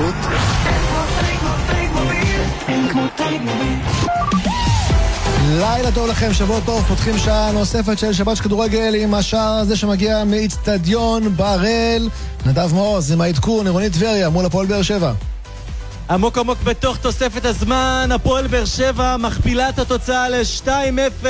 בחסות לילה טוב לכם, שבוע טוב, פותחים שעה נוספת של שבת כדורגל עם השער הזה שמגיע מאצטדיון בראל. נדב מעוז עם העדכון, עירונית טבריה מול הפועל באר שבע. עמוק עמוק בתוך תוספת הזמן, הפועל באר שבע מכפילה את התוצאה ל-2-0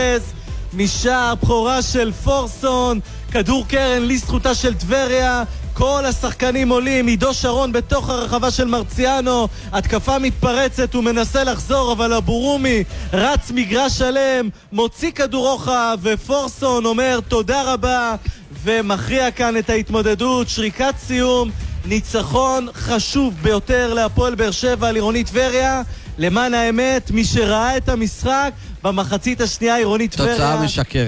משער בכורה של פורסון, כדור קרן לזכותה של טבריה, כל השחקנים עולים, עידו שרון בתוך הרחבה של מרציאנו, התקפה מתפרצת, הוא מנסה לחזור אבל הבורומי רץ מגרש שלם, מוציא כדור רוחב ופורסון אומר תודה רבה ומכריע כאן את ההתמודדות. שריקת סיום, ניצחון חשוב ביותר להפועל באר שבע על עירונית טבריה. למען האמת, מי שראה את המשחק במחצית השנייה, עירונית טבריה תוצאה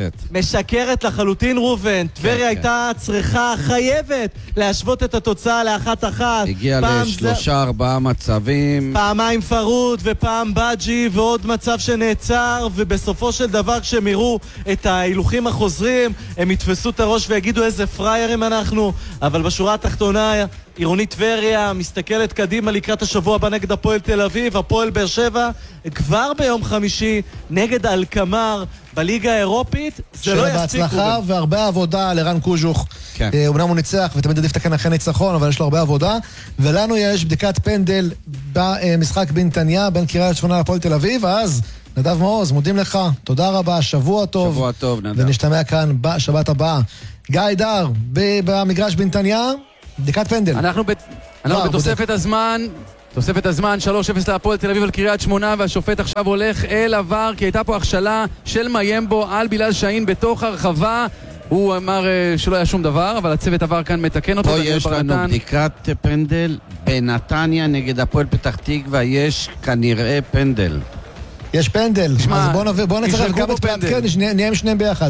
משקרת לחלוטין. רובן, טבריה הייתה צריכה, חייבת להשוות את התוצאה ל1-1. הגיע ל3-4 מצבים, פעמיים פרוד ופעם בג'י ועוד מצב שנעצר, ובסופו של דבר כשהם יראו את ההילוכים החוזרים הם יתפסו את הראש ויגידו איזה פריירים אנחנו. אבל בשורה התחתונה עירונית טבריה מסתכלת קדימה לקראת השבוע הבא נגד הפועל תל אביב. הפועל באר שבע כבר ביום חמישי נגד אלקמר בליגה האירופית. זה לא יספיק. בהצלחה והרבה עבודה לרן קוז'וך. אומנם הוא ניצח ותמיד עדיף תקן אחרי ניצחון, אבל יש לו הרבה עבודה. ולנו יש בדיקת פנדל במשחק בנתניה בין קריית שמונה לפועל תל אביב. אז נדב מעוז, מודים לך, תודה רבה, שבוע טוב. שבוע טוב, נדב. ונשתמע כאן בשבת הבאה. גיא דר במגרש בנתניה, בדיקת פנדל. אנחנו בתוספת הזמן, תוספת הזמן 3-0 להפועל תל אביב על קריית שמונה, והשופט עכשיו הולך אל עבר כי הייתה פה הכשלה של מיימבו על בילal שאין בתוך הרחבה. הוא אמר שלא היה שום דבר, אבל הצוות עבר כאן מתקן אותו. פה יש לנו בדיקת פנדל בנתניה נגד הפועל פתח תקווה, יש כנראה פנדל. יש פנדל, אז בוא נצטרך גם את פנדל, נהיה עם שניהם ביחד.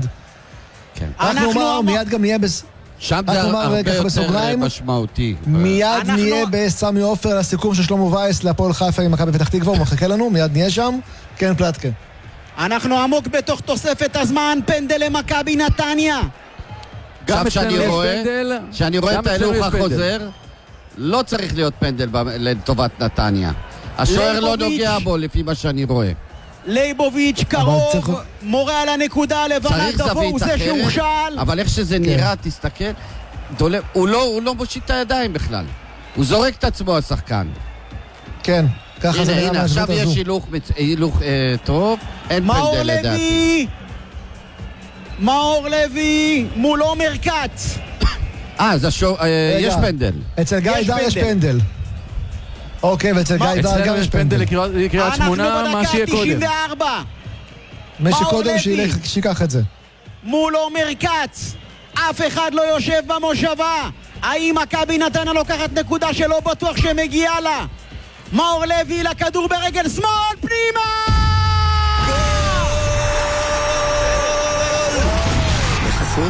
אנחנו אומר, מיד גם נהיה שם זה הרבה יותר משמעותי. מיד נהיה בסמי עופר לסיכום של שלמה וייס להפועל חיפה עם מכבי פתח תקווה, הוא מחכה לנו, מיד נהיה שם. כן, פלטקה. אנחנו עמוק בתוך תוספת הזמן, פנדל למכבי נתניה. גם שאני רואה את ההילוך החוזר, לא צריך להיות פנדל לטובת נתניה. השוער לא נוגע בו לפי מה שאני רואה. לייבוביץ' קרוב, מורה על הנקודה לבנת דבו, הוא זה שהוכשל. אבל איך שזה נראה, תסתכל, הוא לא מושיט את הידיים בכלל, הוא זורק את עצמו השחקן. כן, ככה זה נראה. הנה, עכשיו יש הילוך טוב, אין פנדל לדעתי. מאור לוי מולו מרקץ. אז יש פנדל. אצל גיא דר יש פנדל. אוקיי, ואצל גיא דר גם יש פנדל לקריית שמונה, מה שיהיה קודם. 94. מה שקודם שיקח את זה. מולו מרקץ. אף אחד לא יושב במושבה. האם מכבי נתניה לוקחת נקודה שלא בטוח שמגיעה לה? מאור לוי לכדור ברגל שמאל, פנימה! בחסות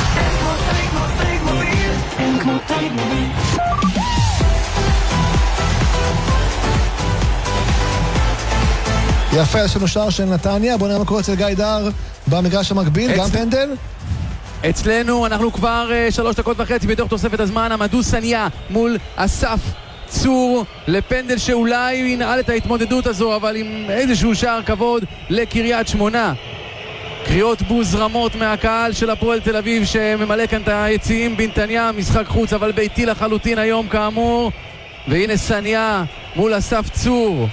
יפה, יש לנו שער של נתניה. בוא נראה מה קורה אצל גיא דר במגרש המקביל, גם פנדל. אצלנו אנחנו כבר 3 דקות וחצי בתוך תוספת הזמן. עמדו סניה מול אסף צור לפנדל שאולי ינעל את ההתמודדות הזו, אבל עם איזשהו שער כבוד לקריית שמונה. קריאות בוז רמות מהקהל של הפועל תל אביב שממלא כאן את היציעים בנתניה. משחק חוץ אבל ביתי לחלוטין היום כאמור. והנה סניה מול אסף צור,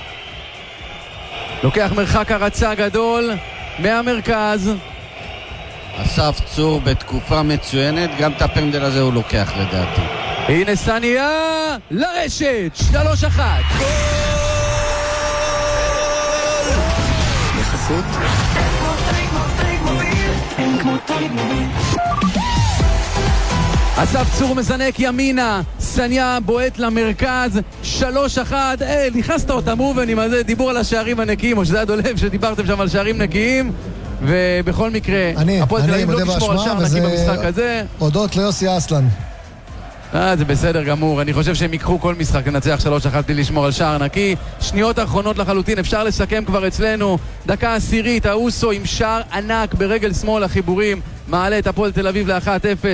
לוקח מרחק הרצה גדול מהמרכז. אסף צור בתקופה מצוינת, גם את הפנדל הזה הוא לוקח לדעתי. הנה סניה לרשת, 3-1. בחסות אסף צור מזנק ימינה, סניה בועט למרכז, 3-1. נכנסת אותם מובנים על זה, דיבור על השערים הנקיים, או שזה היה דולב שדיברתם שם על שערים נקיים, ובכל מקרה הפועל תל אביב לא תשמור על שער נקי במשחק הזה. הודות ליוסי אסלן. זה בסדר גמור, אני חושב שהם ייקחו כל משחק לנצח 3-1 בלי לשמור על שער נקי. שניות האחרונות לחלוטין, אפשר לסכם כבר אצלנו. דקה עשירית, האוסו עם שער ענק ברגל שמאל, החיבורים מעלה את הפועל תל אביב ל-1-0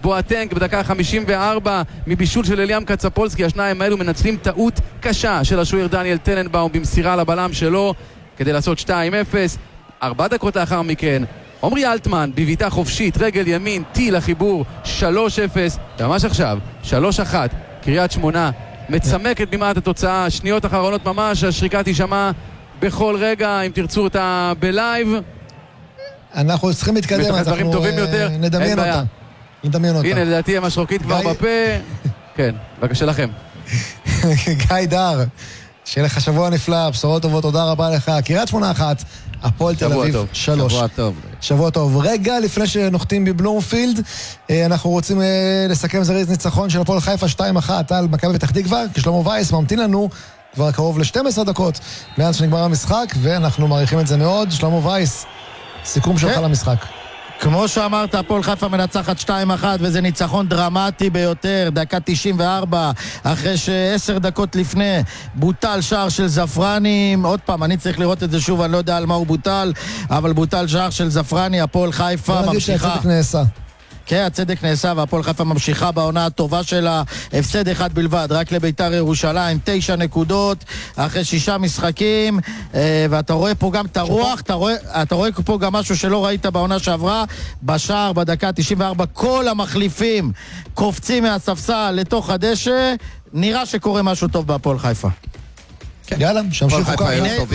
בואטנק בדקה 54 מבישול של אליאם קצפולסקי. השניים האלו מנצלים טעות קשה של השוער דניאל טננבאום במסירה לבלם שלו כדי לעשות 2-0. 4 דקות לאחר מכן עומרי אלטמן בביתה חופשית, רגל ימין, טיל לחיבור, 3-0. ממש עכשיו 3-1 קריית שמונה מצמקת במעט התוצאה. שניות אחרונות ממש, השריקה תישמע בכל רגע, אם תרצו אותה בלייב. אנחנו צריכים להתקדם, אז אנחנו נדמיין אותה. הנה, לדעתי המשרוקית כבר בפה. כן, בבקשה לכם. גיא דר, שיהיה לך שבוע נפלא, בשורות טובות, תודה רבה לך. קריית שמונה 1, הפועל תל אביב 3. שבוע טוב. שבוע טוב. רגע לפני שנוחתים בבלומפילד, אנחנו רוצים לסכם זריז ניצחון של הפועל חיפה 2-1 על מכבי פתח תקווה, כי שלמה וייס ממתין לנו כבר קרוב ל-12 דקות מאז שנגמר המשחק, ואנחנו מעריכים את זה מאוד. שלמה וייס, סיכום שלך למשחק. כמו שאמרת, הפועל חיפה מנצחת 2-1, וזה ניצחון דרמטי ביותר, דקה 94, אחרי ש10 דקות לפני בוטל שער של זפרני. עוד פעם, אני צריך לראות את זה שוב, אני לא יודע על מה הוא בוטל, אבל בוטל שער של זפרני, הפועל חיפה ממשיכה. כן, הצדק נעשה, והפועל חיפה ממשיכה בעונה הטובה שלה, הפסד אחד בלבד, רק לביתר ירושלים, 9 נקודות, אחרי 6 משחקים, ואתה רואה פה גם את הרוח, אתה רואה פה גם משהו שלא ראית בעונה שעברה, בשער, בדקה 94, כל המחליפים קופצים מהספסל לתוך הדשא, נראה שקורה משהו טוב בהפועל חיפה. יאללה, שמשיכו ככה.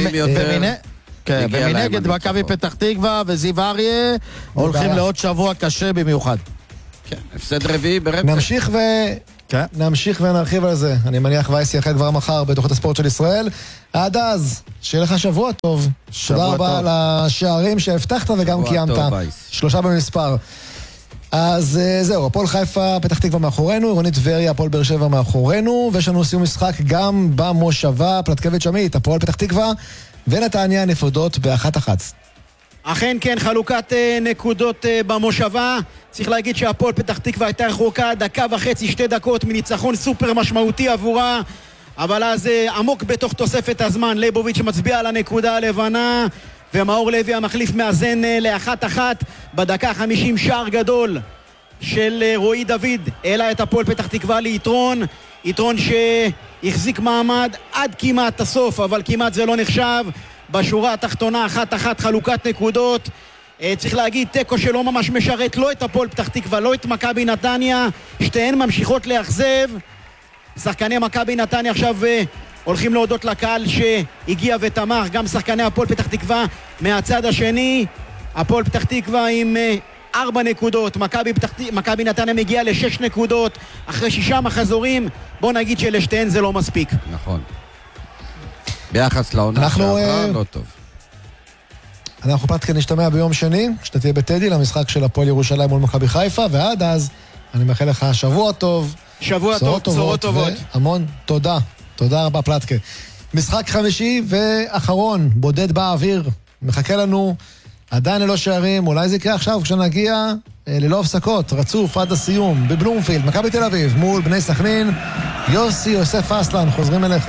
ומנגד מכבי פתח תקווה וזיו אריה הולכים לעוד שבוע קשה במיוחד. הפסד רביעי ברצף. נמשיך ונרחיב על זה. אני מניח וייס יחד כבר מחר בתוכנית הספורט של ישראל. עד אז, שיהיה לך שבוע טוב. תודה רבה על השערים שהבטחת וגם קיימת. 3 במספר. אז זהו, הפועל חיפה, פתח תקווה מאחורינו, עירונית טבריה, הפועל באר שבע מאחורינו, ויש לנו סיום משחק גם במושבה, פלטקביץ' עמית, הפועל פתח תקווה ונתניה נפרדות ב1-1. אכן כן, חלוקת נקודות במושבה. צריך להגיד שהפועל פתח תקווה הייתה רחוקה 1.5 2 דקות מניצחון סופר משמעותי עבורה, אבל אז עמוק בתוך תוספת הזמן ליבוביץ' מצביע על הנקודה הלבנה, ומאור לוי המחליף מאזן ל1-1 בדקה 50. שער גדול של רועי דוד העלה את הפועל פתח תקווה ליתרון, יתרון שהחזיק מעמד עד כמעט הסוף, אבל כמעט זה לא נחשב. בשורה התחתונה 1-1 חלוקת נקודות. צריך להגיד תיקו שלא ממש משרת לא את הפועל פתח תקווה, לא את מכבי נתניה, שתיהן ממשיכות לאכזב. שחקני מכבי נתניה עכשיו הולכים להודות לקהל שהגיע ותמך, גם שחקני הפועל פתח תקווה מהצד השני. הפועל פתח תקווה עם 4 נקודות, מכבי נתניה מגיעה ל6 נקודות אחרי 6 מחזורים. בוא נגיד שלשתיהן זה לא מספיק. נכון, ביחס לעונה שעברה לא טוב. אנחנו פתקן נשתמע ביום שני, שאתה תהיה בטדי למשחק של הפועל ירושלים מול מכבי חיפה, ועד אז אני מאחל לך שבוע טוב, שבוע טוב, בשורות טובות, המון תודה. תודה רבה פלטקה. משחק חמישי ואחרון, בודד באוויר, מחכה לנו עדיין ללא שערים, אולי זה יקרה עכשיו כשנגיע ללא הפסקות, רצוף עד הסיום בבלומפילד, מכבי תל אביב מול בני סכנין. יוסי יוסף אסלן, חוזרים אליך.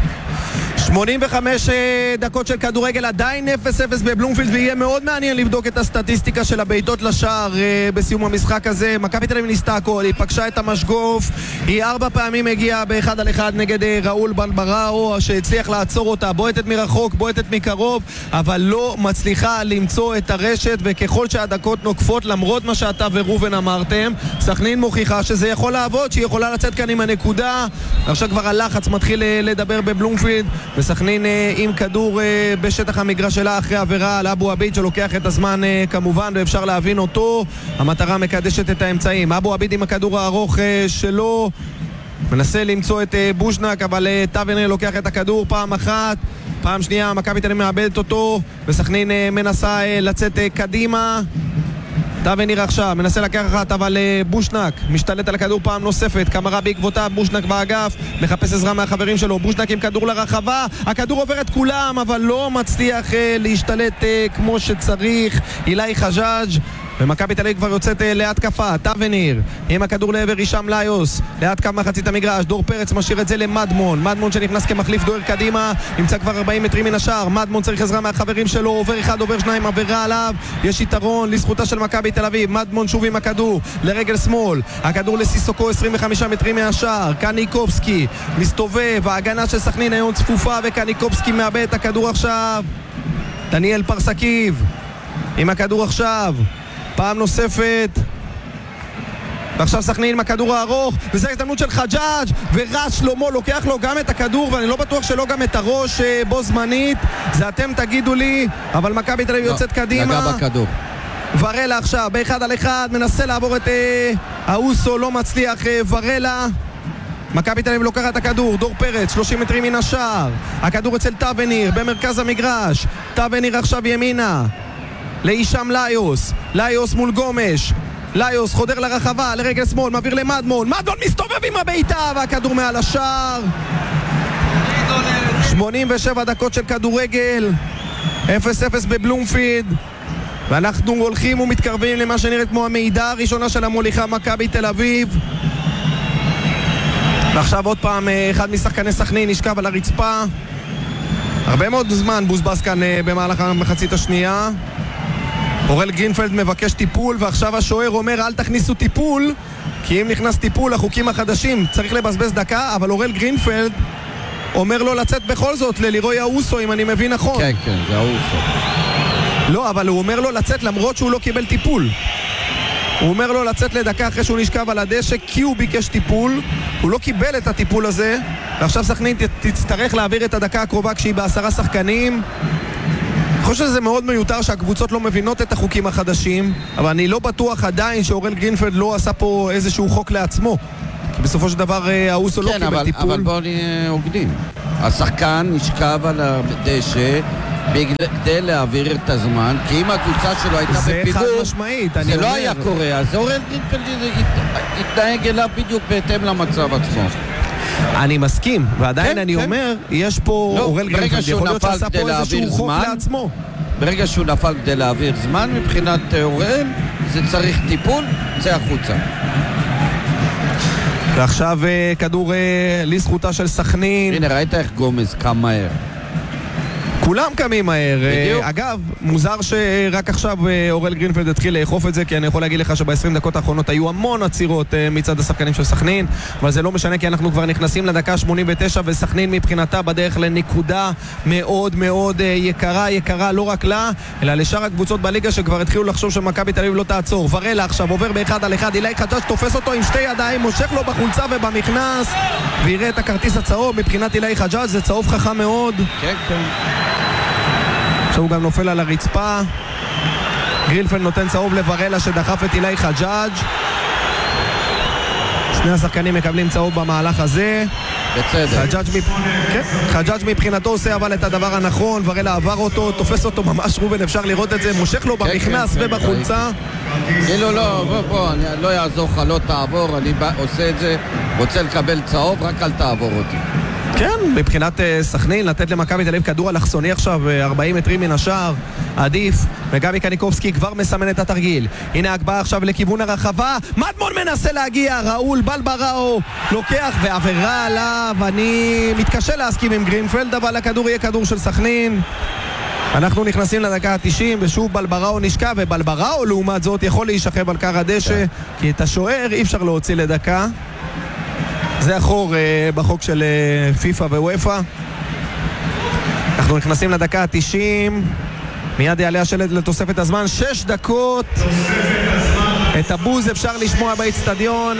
85 דקות של כדורגל, עדיין 0-0 בבלומפילד, ויהיה מאוד מעניין לבדוק את הסטטיסטיקה של הבעיטות לשער בסיום המשחק הזה. מכבי תל אביב ניסתה הכל, היא פגשה את המשגוף, היא 4 פעמים הגיעה ב1-1 נגד ראול בלבראו, שהצליח לעצור אותה, בועטת מרחוק, בועטת מקרוב, אבל לא מצליחה למצוא את הרשת, וככל שהדקות נוקפות, למרות מה שאתה ורובן אמרתם, סכנין מוכיחה שזה יכול לעבוד, שהיא יכולה לצאת כאן עם הנקודה. עכשיו כבר הלחץ מתחיל לדבר בבלומפילד, וסכנין עם כדור בשטח המגרש שלה אחרי עבירה על אבו עביד שלוקח את הזמן כמובן, ואפשר להבין אותו. המטרה מקדשת את האמצעים. אבו עביד עם הכדור הארוך שלו מנסה למצוא את בוז'נק, אבל טאבנר לוקח את הכדור פעם אחת, פעם שנייה מכבי תל אביב מאבדת אותו, וסכנין מנסה לצאת קדימה. טאבנר עכשיו מנסה לקחת, אבל בושנק משתלט על הכדור פעם נוספת, קמרה בעקבותיו, בושנק באגף מחפש עזרה מהחברים שלו, בושנק עם כדור לרחבה, הכדור עובר את כולם אבל לא מצליח להשתלט כמו שצריך. אילי חג'אג' ומכבי תל אביב כבר יוצאת להתקפה. טווניר עם הכדור לעבר הישאם ליוס, ליד קו מחצית המגרש. דור פרץ משאיר את זה למדמון, מדמון שנכנס כמחליף, דוהר קדימה, נמצא כבר 40 מטרים מן השער. מדמון צריך עזרה מהחברים שלו, עובר אחד, עובר שניים, עבירה עליו, יש יתרון לזכותה של מכבי תל אביב. מדמון שוב עם הכדור לרגל שמאל, הכדור לסיסוקו 25 מטרים מהשער. קניקובסקי מסתובב, ההגנה של סכנין היום צפופה וקניקובסקי מאבד את הכדור עכשיו. דניאל פרסקיב עם הכדור עכשיו פעם נוספת, ועכשיו סכנין עם הכדור הארוך, וזו ההזדמנות של חג'אג' ורז שלמה לוקח לו גם את הכדור, ואני לא בטוח שלא גם את הראש בו זמנית, זה אתם תגידו לי, אבל מכבי תל אביב יוצאת קדימה. נגע בכדור. ורלה עכשיו באחד על אחד מנסה לעבור את האוסו, לא מצליח ורלה. מכבי תל אביב לוקחת את הכדור, דור פרץ 30 מטרים מן השער, הכדור אצל טווניר במרכז המגרש. טווניר עכשיו ימינה להישאם ליוס, ליוס מול גומש, ליוס חודר לרחבה לרגל שמאל, מעביר למדמון, מדמון מסתובב עם הביתה והכדור מעל השער. 87 דקות של כדורגל, 0-0 בבלומפילד, ואנחנו הולכים ומתקרבים למה שנראית כמו המעידה הראשונה של המוליכה מכבי תל אביב. ועכשיו עוד פעם אחד משחקני סכנין נשכב על הרצפה, הרבה מאוד זמן בוזבז כאן במהלך המחצית השנייה. אורל גרינפלד מבקש טיפול, ועכשיו השוער אומר אל תכניסו טיפול, כי אם נכנס טיפול החוקים החדשים צריך לבזבז דקה, אבל אורל גרינפלד אומר לו לצאת בכל זאת ללירוי האוסו, אם אני מבין נכון. כן, כן, זה האוסו. לא, אבל הוא אומר לו לצאת למרות שהוא לא קיבל טיפול. הוא אומר לו לצאת לדקה אחרי שהוא נשכב על הדשא, כי הוא ביקש טיפול, הוא לא קיבל את הטיפול הזה, ועכשיו סכנין תצטרך להעביר את הדקה הקרובה כשהיא ב10 שחקנים. אני חושב שזה מאוד מיותר שהקבוצות לא מבינות את החוקים החדשים, אבל אני לא בטוח עדיין שאורל גרינפלד לא עשה פה איזשהו חוק לעצמו, כי בסופו של דבר האוסו לא קיבל טיפול. אבל בואו נהיה הוגנים, השחקן נשכב על הדשא כדי להעביר את הזמן, כי אם הקבוצה שלו הייתה בפיגור זה לא היה קורה, אז אורל גרינפלד התנהג אליו בדיוק בהתאם למצב עצמו. אני מסכים, ועדיין אני אומר, יש פה אורל גרינפלד, יכול להיות שעשה פה איזשהו חוק לעצמו. ברגע שהוא נפל כדי להעביר זמן, מבחינת אורל, זה צריך טיפול, זה החוצה. ועכשיו כדור לזכותה של סכנין. הנה, ראית איך גומז קם מהר. כולם קמים מהר. אגב, מוזר שרק עכשיו אורל גרינפלד התחיל לאכוף את זה, כי אני יכול להגיד לך שב-20 דקות האחרונות היו המון עצירות מצד השחקנים של סכנין, אבל זה לא משנה, כי אנחנו כבר נכנסים לדקה 89, וסכנין מבחינתה בדרך לנקודה מאוד מאוד יקרה לא רק לה, אלא לשאר הקבוצות בליגה שכבר התחילו לחשוב שמכבי תל אביב לא תעצור. ורלה עכשיו עובר באחד על אחד, אילי חג'אג' תופס אותו עם שתי ידיים, מושך לו בחולצה ובמכנס, ויראה את הכרטיס הצהוב. מבחינת אילי חג'אג' זה צהוב חכם מאוד. כן, כן. שהוא גם נופל על הרצפה. גרינפלד נותן צהוב לוורלה שדחף את אילי חג'אג'. שני השחקנים מקבלים צהוב במהלך הזה. בצדק. חג'אג' מבחינתו עושה אבל את הדבר הנכון, ורלה עבר אותו, תופס אותו ממש רובן, אפשר לראות את זה, מושך לו במכנס ובחולצה. כאילו בוא, לא יעזור לך, לא תעבור, אני עושה את זה, רוצה לקבל צהוב, רק אל תעבור אותי. כן, מבחינת סכנין, לתת למכבי תל אביב כדור אלכסוני עכשיו 40 מטרים מן השער, עדיף. וגבי קניקובסקי כבר מסמן את התרגיל. הנה הגבהה עכשיו לכיוון הרחבה, מדמון מנסה להגיע, ראול בלבראו לוקח ועבירה עליו. אני מתקשה להסכים עם גרינפלד, אבל הכדור יהיה כדור של סכנין. אנחנו נכנסים לדקה ה-90 ושוב בלבראו נשקע, ובלבראו לעומת זאת יכול להישכב על קר הדשא, כי את השוער אי אפשר להוציא לדקה. זה החור בחוק של פיפה וויפה. אנחנו נכנסים לדקה ה-90, מיד יעלה השלט לתוספת הזמן, 6 דקות. את הבוז אפשר לשמוע באצטדיון.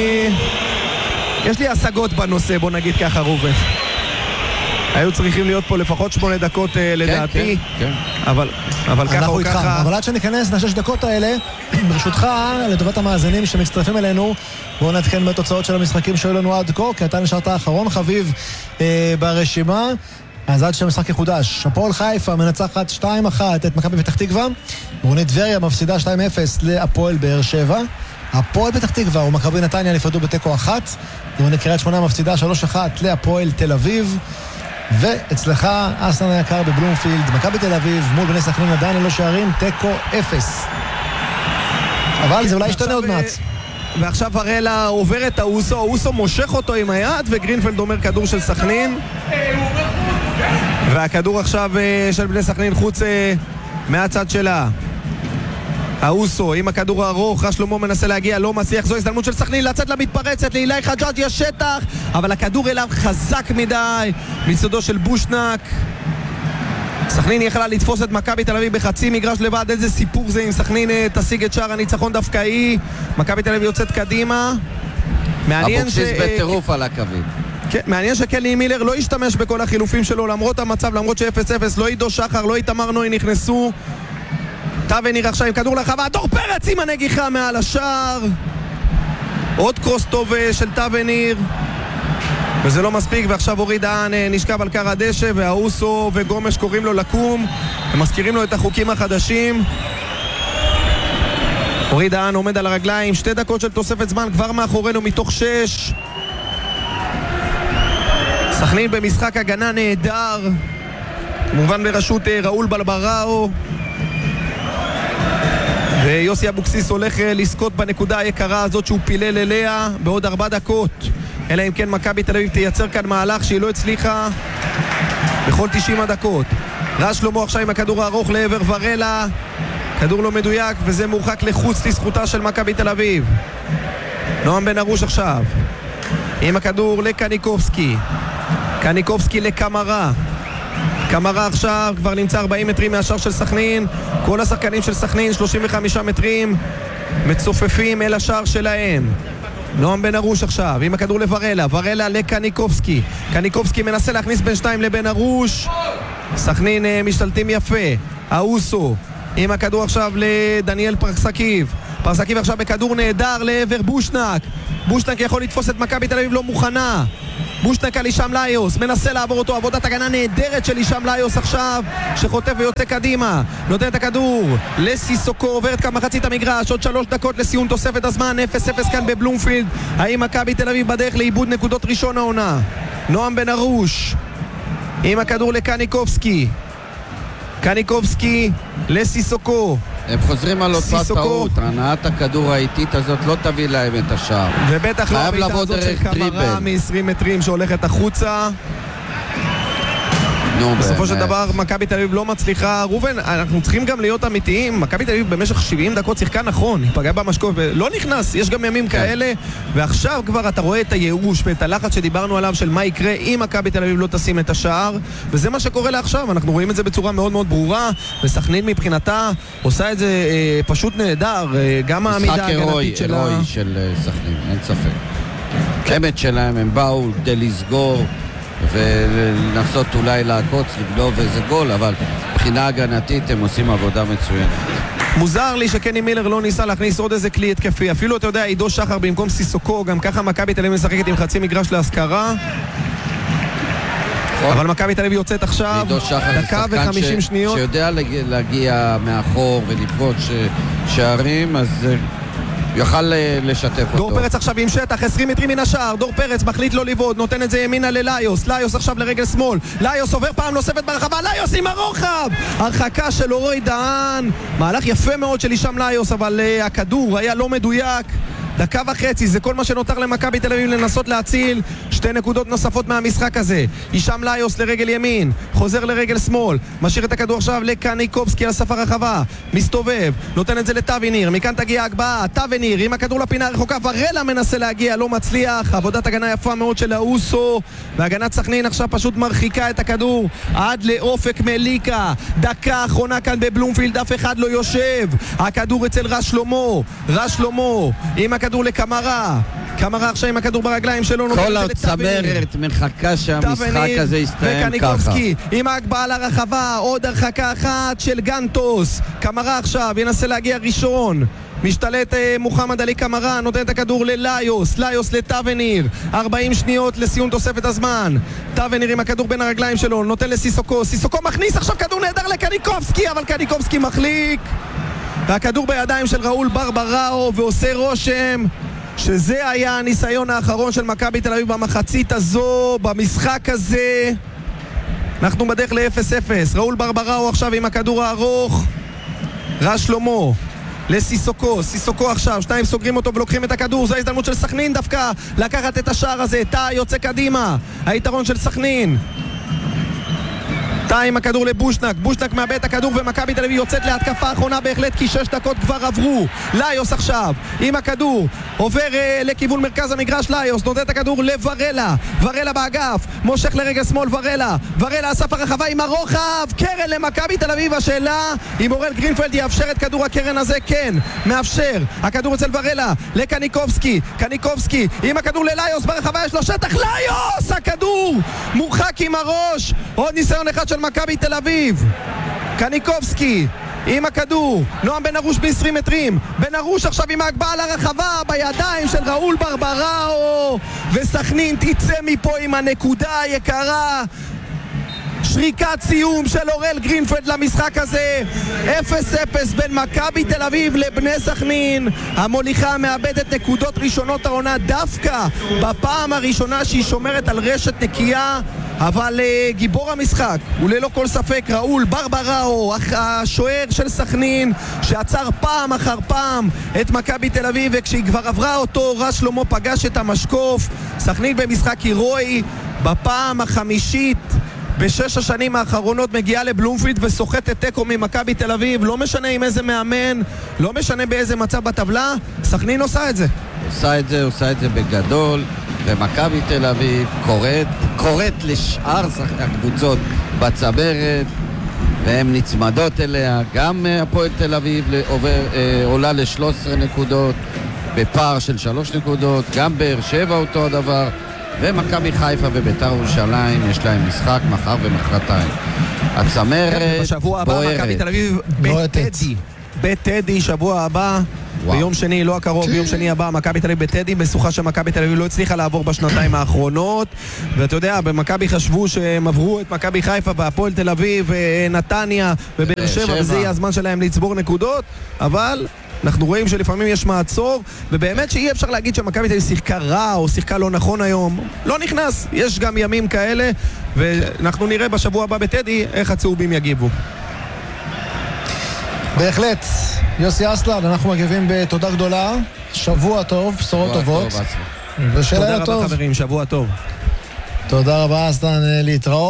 יש לי השגות בנושא, בוא נגיד ככה רובן. היו צריכים להיות פה לפחות 8 דקות לדעתי, אבל ככה או ככה. אבל עד שניכנס ל6 דקות האלה, ברשותך, לטובת המאזינים שמצטרפים אלינו, בואו נתקן בתוצאות של המשחקים שהיו לנו עד כה, כי אתה נשארת האחרון חביב ברשימה. אז עד שהמשחק יחודש, הפועל חיפה מנצחת 2-1 את מכבי פתח תקווה, עירוני טבריה מפסידה 2-0 להפועל באר שבע, הפועל פתח תקווה ומכבי נתניה נפרדו בתיקו 1, עירוני קריית שמונה מפסידה 3-1 להפועל תל אביב, ואצלך אסן היקר בבלומפילד, מכבי תל אביב מול בני סכנין עדיין ללא שערים, תיקו 0. אבל זה אולי ישתנה עוד מעט. ועכשיו הרלה עובר את האוסו, האוסו מושך אותו עם היד, וגרינפלד אומר כדור של סכנין. והכדור עכשיו של בני סכנין חוץ מהצד שלה. האוסו עם הכדור הארוך, רז שלמה מנסה להגיע, לא מצליח, זו הזדמנות של סכנין לצאת למתפרצת, לאילי חג'אג' יש שטח, אבל הכדור אליו חזק מדי מצדו של בושנק. סכנין יכלה לתפוס את מכבי תל אביב בחצי מגרש לבד. איזה סיפור זה אם סכנין תשיג את שער הניצחון דווקא היא. מכבי תל אביב יוצאת קדימה. אבוקסיס בטירוף על הקווים. כן, מעניין שקלי מילר לא השתמש בכל החילופים שלו למרות המצב, למרות ש-0-0, לא עידו שחר, לא איתמר נוי נכנסו. טאבניר עכשיו עם כדור לחווה, דור פרץ עם הנגיחה מעל השער. עוד קרוס טוב של טאבניר, וזה לא מספיק, ועכשיו אורי דהן נשכב על קר הדשא, והאוסו וגומש קוראים לו לקום, הם מזכירים לו את החוקים החדשים. אורי דהן עומד על הרגליים, 2 דקות של תוספת זמן כבר מאחורינו מתוך 6. סכנין במשחק הגנה נהדר, כמובן בראשות ראול ברבראו, ויוסי אבוקסיס הולך לזכות בנקודה היקרה הזאת שהוא פילל אליה בעוד 4 דקות, אלא אם כן מכבי תל אביב תייצר כאן מהלך שהיא לא הצליחה בכל 90 הדקות. רז שלמה עכשיו עם הכדור הארוך לעבר ורלה, כדור לא מדויק וזה מורחק לחוץ לזכותה של מכבי תל אביב. נועם בן ארוש עכשיו עם הכדור לקניקובסקי, קניקובסקי לקמרה, קמרה עכשיו כבר נמצא 40 מטרים מהשאר של סכנין. כל השחקנים של סכנין 35 מטרים מצופפים אל השאר שלהם. נועם בן ארוש עכשיו עם הכדור לוורלה, ורלה לקניקובסקי, קניקובסקי מנסה להכניס בין 2 לבן ארוש. סכנין משתלטים יפה. האוסו עם הכדור עכשיו לדניאל פרסקיב, פרסקיב עכשיו בכדור נהדר לעבר בושנק, בושנק יכול לתפוס את מכבי תל אביב, לא מוכנה. בושנק על הישאם ליוס, מנסה לעבור אותו, עבודת הגנה נהדרת של הישאם ליוס עכשיו, שחוטף ויוצא קדימה, נותן את הכדור לסיסוקו, עוברת כאן מחצית המגרש, עוד 3 דקות לסיום תוספת הזמן, 0-0 כאן בבלומפילד. האם מכבי תל אביב בדרך לאיבוד נקודות ראשון העונה? נועם בן ארוש עם הכדור לקניקובסקי, קניקובסקי לסיסוקו, הם חוזרים על אותה טעות, הנעת הכדור האיטית הזאת לא תביא להם את השער, ובטח לא הביתה הזאת של קמרה מ-20 מטרים שהולכת החוצה. בסופו של דבר מכבי תל אביב לא מצליחה. רובן, אנחנו צריכים גם להיות אמיתיים, מכבי תל אביב במשך 70 דקות שיחקה נכון, היא פגעה במשקוף ולא נכנס, יש גם ימים כאלה, ועכשיו כבר אתה רואה את הייאוש ואת הלחץ שדיברנו עליו של מה יקרה אם מכבי תל אביב לא תשים את השער, וזה מה שקורה לה עכשיו. אנחנו רואים את זה בצורה מאוד מאוד ברורה, וסכנין מבחינתה עושה את זה פשוט נהדר, גם העמידה ההגנתית שלה. משחק הירואי של סכנין, אין ספק. האמת שלהם, הם באו כדי לסגור ולנסות אולי לעקוץ, לגנוב איזה גול, אבל מבחינה הגנתית הם עושים עבודה מצוינת. מוזר לי שקני מילר לא ניסה להכניס עוד איזה כלי התקפי, אפילו אתה יודע, עידו שחר במקום סיסוקו, גם ככה מכבי תל אביב משחקת עם חצי מגרש להשכרה, אבל מכבי תל אביב יוצאת עכשיו דקה ו50 שניות, שיודע להגיע מאחור ולפגוש שערים, אז יוכל לשתף אותו. דור פרץ עכשיו עם שטח 20 מטרים מן השער, דור פרץ מחליט לא לבעוד, נותן את זה ימינה לליוס, ליוס עכשיו לרגל שמאל, ליוס עובר פעם נוספת ברחבה, ליוס עם הרוחב, הרחקה של אורי דהן, מהלך יפה מאוד של הישאם ליוס, אבל הכדור היה לא מדויק. 1.5 דקות, זה כל מה שנותר למכבי תל אביב לנסות להציל 2 נקודות נוספות מהמשחק הזה. הישאם ליוס לרגל ימין, חוזר לרגל שמאל, משאיר את הכדור עכשיו לקניקובסקי על סף הרחבה, מסתובב, נותן את זה לטאבניר, מכאן תגיע הגבהה, טאבניר עם הכדור לפינה הרחוקה, ורלה מנסה להגיע, לא מצליח, עבודת הגנה יפה מאוד של האוסו, והגנת סכנין עכשיו פשוט מרחיקה את הכדור עד לאופק מליקה. דקה אחרונה כאן בבלומפילד, אף אחד לא יושב, הכדור אצל רז שלמה עם הכדור לקמרה, קמרה עכשיו עם הכדור ברגליים שלו, כל הצמרת מחכה שהמשחק הזה יסתיים ככה. עם ההגבהה לרחבה, עוד הרחקה אחת של גנטוס, קמרה עכשיו ינסה להגיע ראשון, משתלט מוחמד עלי קמרה, נותן את הכדור לליוס, ליוס לטאבניר, 40 שניות לסיום תוספת הזמן, טאבניר עם הכדור בין הרגליים שלו, נותן לסיסוקו, סיסוקו מכניס עכשיו כדור נהדר לקניקובסקי, אבל קניקובסקי מחליק, והכדור בידיים של ראול ברבראו, ועושה רושם שזה היה הניסיון האחרון של מכבי תל אביב במחצית הזו, במשחק הזה. אנחנו בדרך ל-0-0. ראול ברבראו עכשיו עם הכדור הארוך, רז שלמה לסיסוקו, סיסוקו עכשיו, שניים סוגרים אותו ולוקחים את הכדור, זו ההזדמנות של סכנין דווקא לקחת את השער הזה, תא יוצא קדימה, היתרון של סכנין. תא עם הכדור לבושנק, בושנק מאבד את הכדור ומכבי תל אביב יוצאת להתקפה האחרונה בהחלט כי 6 דקות כבר עברו. ליוס עכשיו עם הכדור עובר לכיוון מרכז המגרש, ליוס נותן את הכדור לוורלה, ורלה באגף, מושך לרגל שמאל ורלה אסף הרחבה עם הרוחב, קרן למכבי תל אביב. השאלה אם אורל גרינפלד יאפשר את כדור הקרן הזה, כן, מאפשר. הכדור אצל ורלה לקניקובסקי, קניקובסקי עם הכדור לליוס ברחבה, יש לו שטח, ליוס הכדור מורחק עם הראש. עוד ניסיון אחד של מכבי תל אביב, קניקובסקי עם הכדור, נועם בן ארוש ב-20 מטרים, בן ארוש עכשיו עם ההגבהה לרחבה בידיים של ראול ברבראו, וסכנין תצא מפה עם הנקודה היקרה. שריקת סיום של אורל גרינפלד למשחק הזה, 0-0 בין מכבי תל אביב לבני סכנין. המוליכה מאבדת נקודות ראשונות העונה דווקא בפעם הראשונה שהיא שומרת על רשת נקייה, אבל גיבור המשחק הוא ללא כל ספק ראול ברבראו, השוער של סכנין שעצר פעם אחר פעם את מכבי תל אביב, וכשהיא כבר עברה אותו רז שלמה פגש את המשקוף. סכנין במשחק הירואי בפעם החמישית בשש השנים האחרונות מגיעה לבלומפילד וסוחטת תיקו ממכבי תל אביב, לא משנה עם איזה מאמן, לא משנה באיזה מצב בטבלה, סכנין עושה את זה. עושה את זה בגדול, ומכבי תל אביב קוראת לשאר הקבוצות בצברת, והן נצמדות אליה. גם הפועל תל אביב עולה ל-13 נקודות בפער של 3 נקודות, גם באר שבע אותו הדבר, ומכבי חיפה וביתר ירושלים יש להם משחק מחר ומחרתיים. הצמרת בשבוע הבא מכבי תל אביב בטדי שבוע הבא, ביום שני, לא הקרוב, ביום שני הבא מכבי תל אביב בטדי, בסוכה שמכבי תל אביב לא הצליחה לעבור בשנתיים האחרונות. ואתה יודע, במכבי חשבו שהם עברו את מכבי חיפה בהפועל תל אביב, נתניה ובאר שבע, וזה יהיה הזמן שלהם לצבור נקודות, אבל אנחנו רואים שלפעמים יש מעצור, ובאמת שאי אפשר להגיד שמכבי תל אביב שיחקה רע או שיחקה לא נכון היום, לא נכנס, יש גם ימים כאלה, ואנחנו נראה בשבוע הבא בטדי איך הצהובים יגיבו. בהחלט. יוסי אסלן, אנחנו מגיבים בתודה גדולה, שבוע טוב, בשורות טובות, תודה רבה חברים, שבוע טוב. תודה רבה אסלן, להתראות.